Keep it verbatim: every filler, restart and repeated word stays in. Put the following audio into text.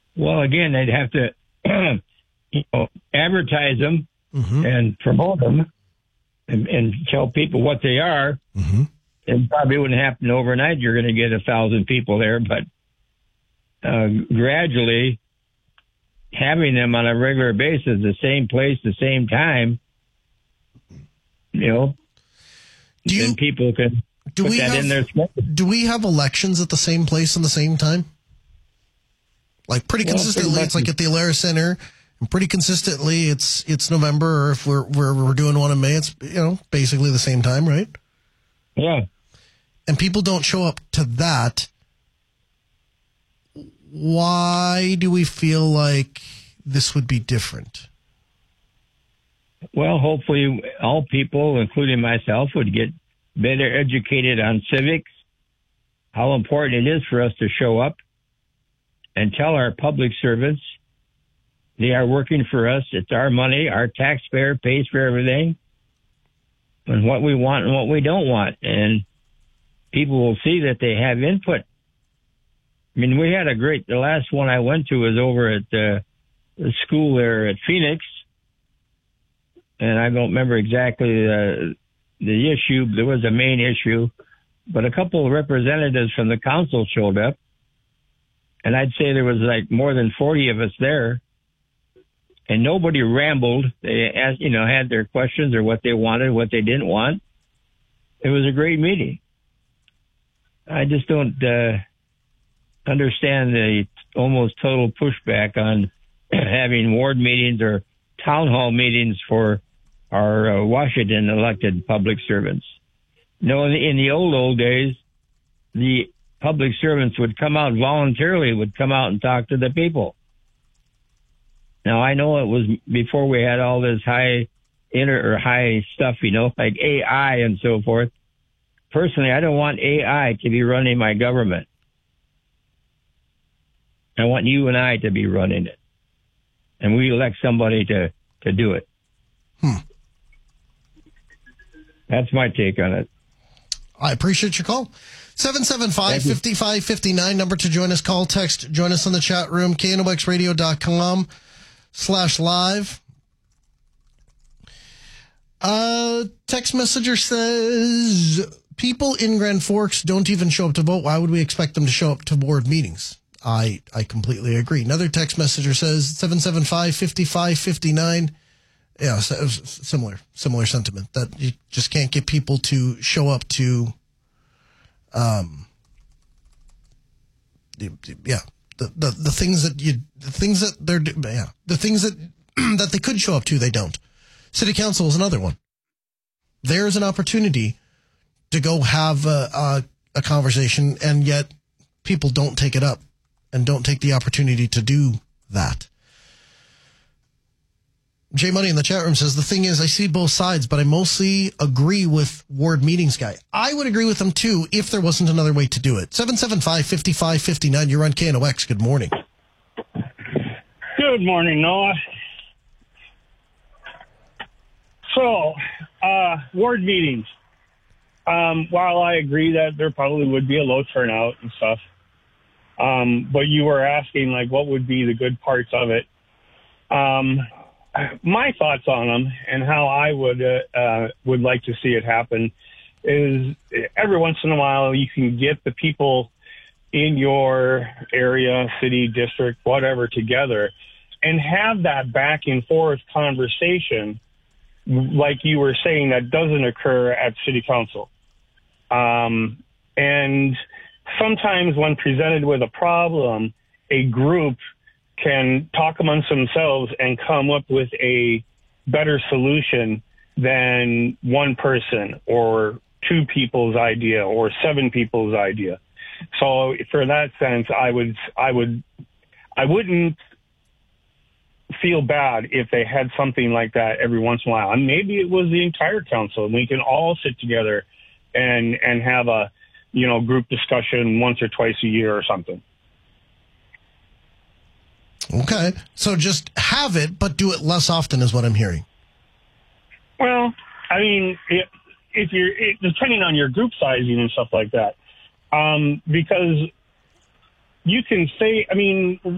Well, again, they'd have to you know, advertise them mm-hmm. and promote them and, and tell people what they are. Mm-hmm. It probably wouldn't happen overnight. You're going to get a thousand people there, but uh, gradually having them on a regular basis, the same place, the same time, you know, do you, then people can do put we that have, in their schedule. Do we have elections at the same place and the same time? Like pretty well, consistently, pretty it's like at the Alara Center, and pretty consistently, it's it's November, or if we're we're, we're doing one in May, it's you know basically the same time, right? Yeah. And people don't show up to that. Why do we feel like this would be different? Well, hopefully all people, including myself, would get better educated on civics, how important it is for us to show up and tell our public servants they are working for us. It's our money. Our taxpayer pays for everything and what we want and what we don't want. And people will see that they have input. I mean, we had a great, the last one I went to was over at uh, the school there at Phoenix. And I don't remember exactly the, the issue. There was a main issue, but a couple of representatives from the council showed up. And I'd say there was like more than forty of us there. And nobody rambled. They asked, you know, had their questions or what they wanted, what they didn't want. It was a great meeting. I just don't uh, understand the almost total pushback on having ward meetings or town hall meetings for our uh, Washington elected public servants. You know, in the, in the old, old days, the public servants would come out voluntarily, would come out and talk to the people. Now, I know it was before we had all this high inter or high stuff, you know, like A I and so forth. Personally, I don't want A I to be running my government. I want you and I to be running it. And we elect somebody to, to do it. Hmm. That's my take on it. I appreciate your call. seven seven five, five five five nine, number to join us. Call, text, join us in the chat room, K N O X radio dot com slash live. Uh, text messenger says, people in Grand Forks don't even show up to vote. Why would we expect them to show up to board meetings? I, I completely agree. Another text messenger says, seven seven five, five five five nine. Yeah, similar, similar sentiment that you just can't get people to show up to, um, yeah, the, the, the things that you, the things that they're, yeah, the things that, that they could show up to, they don't. City Council is another one. There's an opportunity to go have a, a, a conversation, and yet people don't take it up and don't take the opportunity to do that. Jay Money in the chat room says, the thing is, I see both sides, but I mostly agree with ward meetings guy. I would agree with him, too, if there wasn't another way to do it. seven seven five, five five five nine, you're on K N O X. Good morning. Good morning, Noah. So, uh, ward meetings. Um, while I agree that there probably would be a low turnout and stuff, um, but you were asking, like, what would be the good parts of it? Um... My thoughts on them and how I would uh, uh, would like to see it happen is every once in a while you can get the people in your area, city, district, whatever, together and have that back and forth conversation like you were saying that doesn't occur at city council. Um, and sometimes when presented with a problem, a group can talk amongst themselves and come up with a better solution than one person or two people's idea or seven people's idea. So for that sense, I would, I would, I wouldn't feel bad if they had something like that every once in a while. And maybe it was the entire council and we can all sit together and, and have a, you know, group discussion once or twice a year or something. Okay. So just have it, but do it less often is what I'm hearing. Well, I mean, if, if you're, it, depending on your group sizing and stuff like that, um, because you can say, I mean,